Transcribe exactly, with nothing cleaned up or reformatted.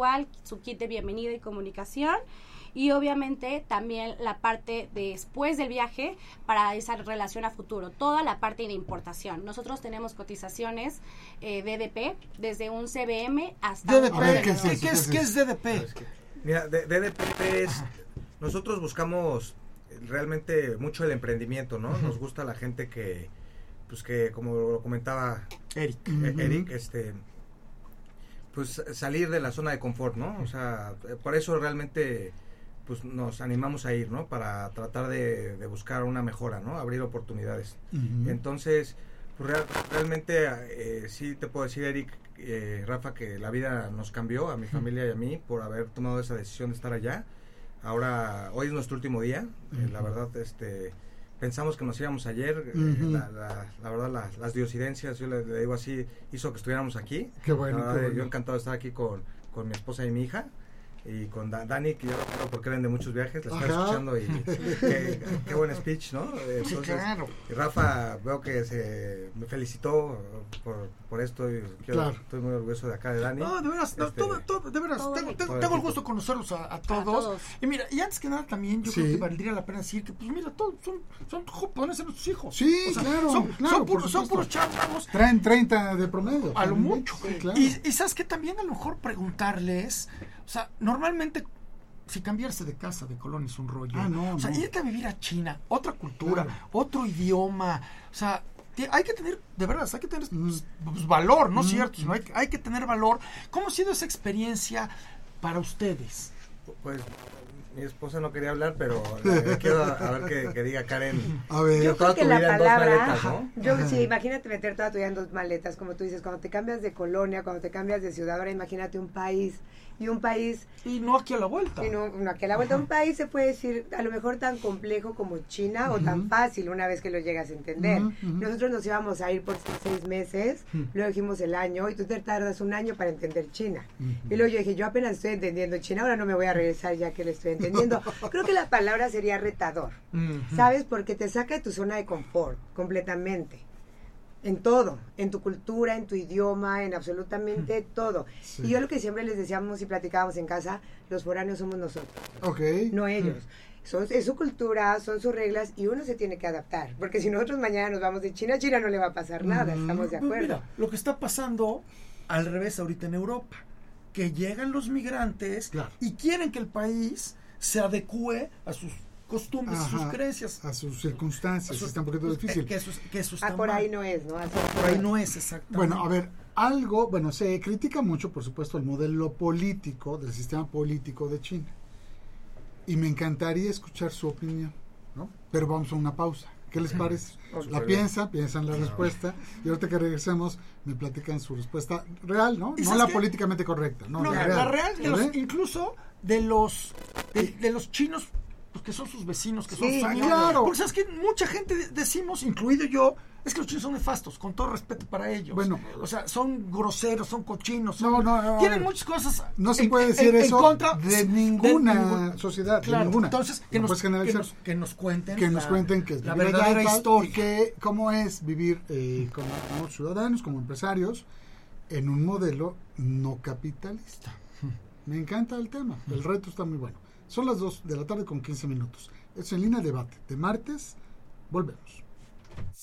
igual, su kit de bienvenida y comunicación. Y obviamente también la parte después del viaje para esa relación a futuro, toda la parte de importación. Nosotros tenemos cotizaciones eh, D D P, desde un C B M hasta D D P, un ¿qué, ¿qué es, es, ¿qué, es, ¿qué es D D P? Mira, D D P es, nosotros buscamos realmente mucho el emprendimiento, ¿no? Uh-huh. Nos gusta la gente que, pues que como lo comentaba Eric, uh-huh. Eric, este, pues salir de la zona de confort, ¿no? O sea, por eso realmente pues nos animamos a ir, ¿no? Para tratar de, de buscar una mejora, ¿no? Abrir oportunidades. Uh-huh. Entonces, pues real, realmente eh, sí te puedo decir, Eric, eh, Rafa, que la vida nos cambió a mi familia y a mí por haber tomado esa decisión de estar allá. Ahora, hoy es nuestro último día. Uh-huh. eh, la verdad, este, pensamos que nos íbamos ayer. Uh-huh. eh, la, la, la verdad, la, las diosidencias, yo le, le digo así, hizo que estuviéramos aquí. Qué bueno, verdad, qué bueno. Yo encantado de estar aquí con, con mi esposa y mi hija. Y con da- Dani, que yo lo creo porque eran de muchos viajes, la estoy escuchando y qué, qué buen speech, ¿no? Entonces, sí, claro. Y Rafa, veo que se me felicitó por, por esto y quiero, claro. Estoy muy orgulloso de acá de Dani. No, de veras, no, este, todo, todo, de veras, todo tengo, tengo, tengo el gusto de conocerlos a, a, todos. a todos. Y mira, y antes que nada también yo sí. creo que valdría la pena decir que, pues mira, todos son, son, podrían ser nuestros hijos. Sí, o sea, claro, son, claro. Son, puros, son puros chavos. Traen treinta de promedio. A lo mucho. Sí, claro. Y, y sabes que también a lo mejor preguntarles, o sea, normalmente si cambiarse de casa, de colonia es un rollo. Ah, no, o sea, no. irte a vivir a China, otra cultura, claro. otro idioma, o sea, hay que tener, de verdad, hay que tener pues, pues, valor, ¿no es mm, cierto? Sino hay, hay que tener valor. ¿Cómo ha sido esa experiencia para ustedes? Pues mi esposa no quería hablar, pero eh, quiero a, a ver que, que diga Karen. A ver, yo creo que la palabra, maletas, ¿no? yo sí, imagínate meter toda tu vida en dos maletas, como tú dices, cuando te cambias de colonia, cuando te cambias de ciudad, ahora imagínate un país, y un país... Y no aquí a la vuelta. Y no, no aquí a la vuelta. Ajá. Un país se puede decir, a lo mejor tan complejo como China, uh-huh. o tan fácil una vez que lo llegas a entender. Uh-huh, uh-huh. Nosotros nos íbamos a ir por seis meses, uh-huh. luego dijimos el año, y tú te tardas un año para entender China. Uh-huh. Y luego yo dije, yo apenas estoy entendiendo China, ahora no me voy a regresar ya que lo estoy entendiendo. Creo que la palabra sería retador, uh-huh. ¿sabes? Porque te saca de tu zona de confort, completamente. En todo, en tu cultura, en tu idioma, en absolutamente mm. todo. Sí. Y yo lo que siempre les decíamos y platicábamos en casa, los foráneos somos nosotros. Okay. No ellos. Mm. Son, es su cultura, son sus reglas y uno se tiene que adaptar. Porque si nosotros mañana nos vamos de China, a China no le va a pasar nada, mm. estamos de acuerdo. Mira, lo que está pasando al revés ahorita en Europa, que llegan los migrantes claro. y quieren que el país se adecue a sus costumbres, ajá, a sus creencias, a sus circunstancias, está un poquito difícil. Que eso, que eso está ah, por mal. ahí no es, ¿no? Así por ahí no es, exactamente. Bueno, a ver, algo, bueno, se critica mucho, por supuesto, el modelo político, del sistema político de China. Y me encantaría escuchar su opinión, ¿no? Pero vamos a una pausa. ¿Qué les parece? La piensan, piensan la respuesta, y ahorita que regresemos me platican su respuesta real, ¿no? No la qué? políticamente correcta, no, no la, la real. real, de los, incluso de los de, de los chinos, pues que son sus vecinos, que son sí, sus amigos. Claro. Porque sabes que mucha gente decimos, incluido yo, es que los chinos son nefastos, con todo respeto para ellos. Bueno, o sea, son groseros, son cochinos, son, no, no, no, tienen no, muchas cosas. No se en, puede decir en, eso en contra de ninguna de ningún, sociedad, claro, de ninguna. Entonces, que, no nos, que, nos, que nos cuenten que nos la, cuenten que es la verdadera tal, historia. Y que cómo es vivir eh, como, como ciudadanos, como empresarios, en un modelo no capitalista. Me encanta el tema, el reto está muy bueno. Son las dos de la tarde con quince minutos. Es En Línea Debate, de martes, volvemos.